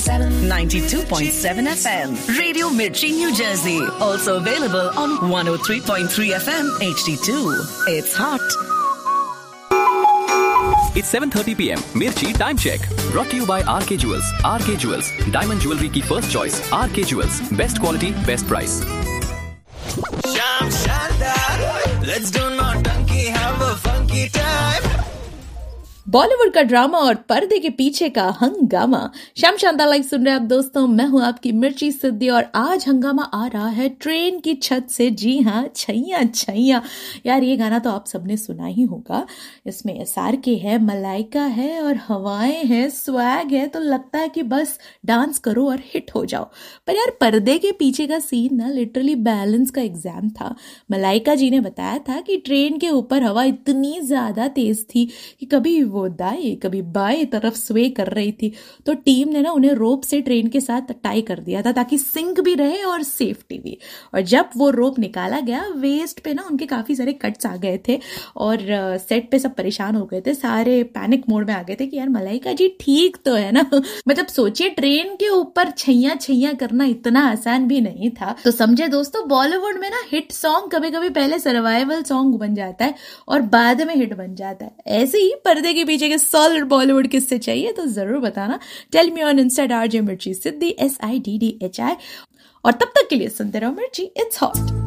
92.7 FM. Radio Mirchi, New Jersey. Also available on 103.3 FM HD2. It's hot. It's 7:30 p.m. Mirchi Time Check. Brought to you by RK Jewels. RK Jewels. Diamond Jewelry की first choice. RK Jewels. Best quality, best price. Sham Shandar. Let's do naughty, have a funky time. Bollywood का drama और पर्दे के पीछे का हंगामा। शाम शानदार लाइव सुन रहे हैं आप दोस्तों, मैं हूं आपकी मिर्ची सिद्धि और आज हंगामा आ रहा है ट्रेन की छत से। जी हाँ, छैया छैया। यार ये गाना तो आप सबने सुना ही होगा। इसमें SRK है, मलाइका है और हवाएं है, स्वैग है, तो लगता है कि बस डांस करो और हिट हो जाओ। पर यार पर्दे के पीछे का सीन ना लिटरली बैलेंस का एग्जाम था। मलाइका जी ने बताया था कि ट्रेन के ऊपर हवा इतनी ज्यादा तेज थी कि कभी वो दाएं कभी बाएं तरफ स्वे कर रही थी, तो टीम ने ना उन्हें रोप से ट्रेन के साथ टाई कर दिया था ताकि सिंक भी रहे और सेफ्टी भी। और जब वो रोप निकाला गया, वेस्ट पे ना उनके काफी सारे कट्स आ गए थे और सेट पे सब परेशान हो गए थे, सारे पैनिक मोड में आ गए थे कि यार मलाइका जी ठीक तो है ना। मतलब सोचिए ट्रेन के ऊपर छैया छैया करना इतना आसान भी नहीं था। तो समझे दोस्तों, बॉलीवुड में ना हिट सॉन्ग कभी कभी पहले सर्वाइवल सॉन्ग बन जाता है और बाद में हिट बन जाता है। ऐसे ही पर्दे के पीछे के सॉलिड बॉलीवुड किससे चाहिए तो जरूर बताना। Tell me on Insta RJ मिर्ची सिद्धि SIDDHI। और तब तक के लिए सुनते रहो मिर्ची, इट्स हॉट।